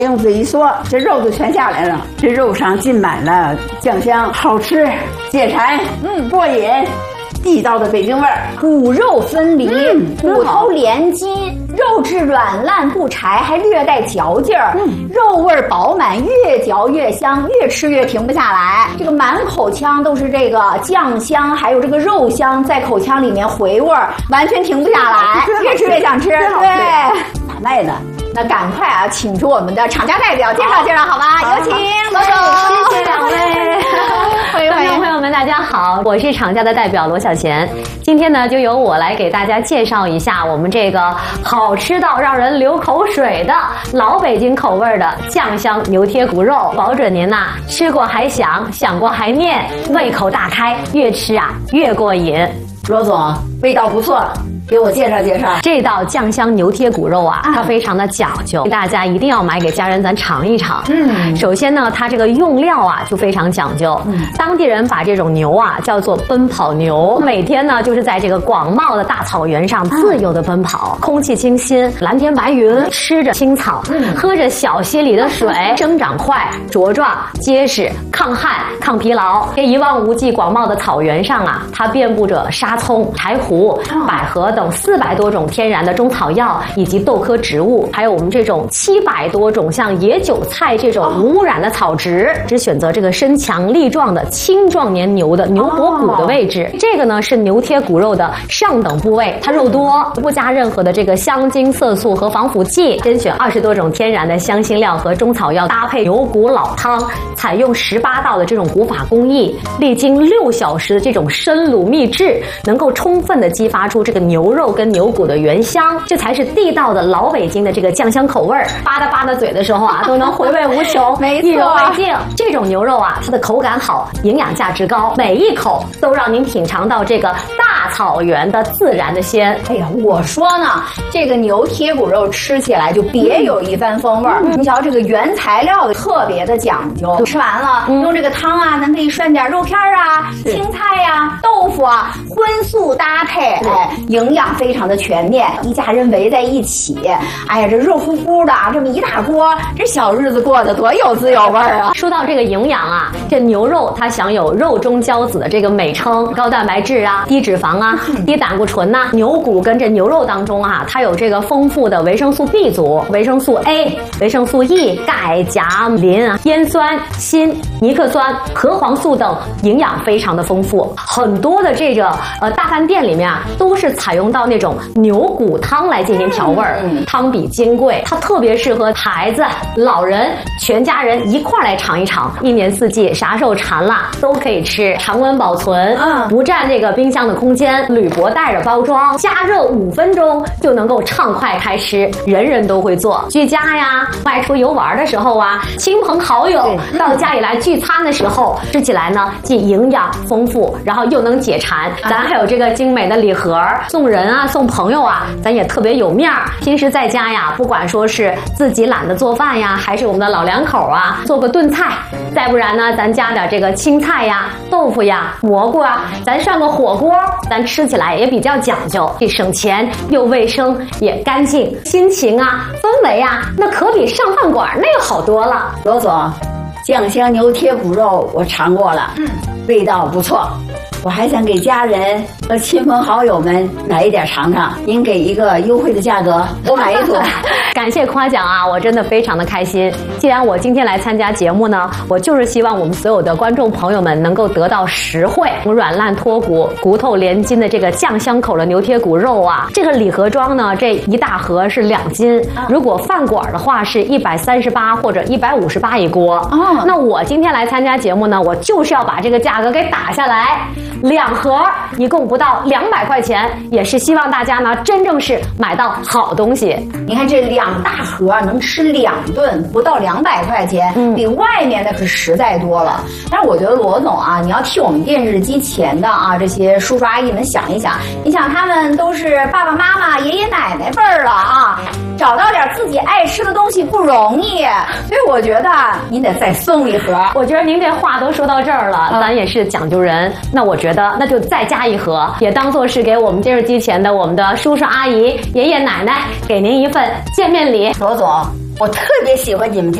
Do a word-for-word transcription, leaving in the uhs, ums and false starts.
用嘴一说，这肉就全下来了。这肉上浸满了酱香，好吃解馋，嗯，过瘾。地道的北京味儿， 骨肉分离，嗯、骨头连筋，肉质软烂不柴，还略带嚼劲儿，嗯、肉味儿饱满，越嚼越香，越吃越停不下来。这个满口腔都是这个酱香，还有这个肉香在口腔里面回味儿，完全停不下来，越吃越想吃。对， 哪卖的？ 那赶快啊，请出我们的厂家代表介绍介绍，好吧？有请罗总， 谢谢两位。 欢迎欢迎， 观众朋友们，大家好，我是厂家的代表罗小贤。今天呢，就由我来给大家介绍一下我们这个好吃到让人流口水的老北京口味的酱香牛贴骨肉，保准您呐、啊、吃过还想，想过还念，胃口大开，越吃啊越过瘾。 罗总，味道不错。给我介绍介绍这道酱香牛贴骨肉啊，它非常的讲究，大家一定要买给家人咱尝一尝。嗯，首先呢，它这个用料啊就非常讲究。嗯，当地人把这种牛啊叫做奔跑牛，每天呢就是在这个广袤的大草原上自由的奔跑，空气清新，蓝天白云，吃着青草，喝着小溪里的水，生长快，茁壮结实，抗旱抗疲劳。这一望无际广袤的草原上啊，它遍布着沙葱、柴胡、百合等四百多种天然的中草药以及豆科植物，还有我们这种七百多种像野韭菜这种无污染的草植，只选择这个身强力壮的青壮年牛的牛脖骨的位置。这个呢是牛贴骨肉的上等部位，它肉多，不加任何的这个香精、色素和防腐剂，甄选二十多种天然的香辛料和中草药，搭配牛骨老汤，采用十八道的这种古法工艺，历经六小时的这种深卤秘制，能够充分的激发出这个牛肉跟牛骨的原香，这才是地道的老北京的这个酱香口味儿。吧嗒吧嗒嘴的时候啊，都能回味无穷，意犹未尽。这种牛肉啊，它的口感好，营养价值高，每一口都让您品尝到这个大草原的自然的鲜。 哎呀，我说呢，这个牛贴骨肉吃起来就别有一番风味儿。嗯、你瞧，这个原材料特别的讲究，吃完了、嗯、用这个汤啊，咱可以涮点肉片啊、青菜呀、啊、豆腐啊，荤素搭配，哎，营养非常的全面，一家人围在一起，哎呀，这热乎乎的这么一大锅，这小日子过得多有滋有味啊！ 说到这个营养啊，这牛肉它享有肉中骄子的这个美称，高蛋白质啊，低脂肪啊，低胆固醇呐、啊。牛骨跟这牛肉当中啊，它有这个丰富的维生素 B 族、维生素 A、维生素 E、钙、钾、磷、烟酸、锌、尼克酸、核黄素等营养非常的丰富。很多的这个呃大饭店里面啊，都是采用到那种牛骨汤来进行调味儿，嗯、汤比金贵，它特别适合孩子、老人、全家人一块儿来尝一尝。一年四季啥时候馋了都可以吃，常温保存，嗯、不占这个冰箱的空间，铝箔袋着包装，加热五分钟就能够畅快开吃，人人都会做。居家呀，外出游玩的时候啊，亲朋好友到家里来聚餐的时候，吃起来呢既营养丰富，然后又能解馋。咱还有这个精美的礼盒，送人啊，送朋友啊，咱也特别有面儿。平时在家呀，不管说是自己懒得做饭呀，还是我们的老两口啊，做个炖菜，再不然呢，咱加点这个青菜呀、豆腐呀、蘑菇啊，咱涮个火锅，咱吃起来也比较讲究，既省钱又卫生也干净，心情啊、氛围啊，那可比上饭馆那个好多了。 罗总，酱香牛贴骨肉我尝过了，嗯，味道不错。我还想给家人和亲朋好友们来一点尝尝，您给一个优惠的价格，我买一组。 感谢夸奖啊，我真的非常的开心。既然我今天来参加节目呢，我就是希望我们所有的观众朋友们能够得到实惠。软烂脱骨、骨头连筋的这个酱香口的牛贴骨肉啊，这个礼盒装呢，这一大盒是两斤，如果饭馆的话是一百三十八或者一百五十八一锅。哦，那我今天来参加节目呢，我就是要把这个价格给打下来。两盒一共不到两百块钱，也是希望大家呢真正是买到好东西。 你看这两大盒能吃两顿，不到两百块钱，嗯、比外面的可实在多了。但是我觉得罗总啊，你要替我们电视机前的啊这些叔叔阿姨们想一想，你想他们都是爸爸妈妈、爷爷奶奶辈儿了啊，找到点自己爱吃的东西不容易，所以我觉得您得再送一盒。 我觉得您这话都说到这儿了，嗯、咱也是讲究人，那我觉得那就再加一盒，也当做是给我们电视机前的我们的叔叔阿姨、爷爷奶奶给您一份见面礼。 罗总， 我特别喜欢你们家